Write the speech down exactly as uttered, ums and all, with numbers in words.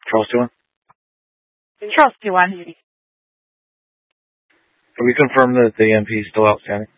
Charles two one? Charles two one. Can we confirm that the E M P is still outstanding?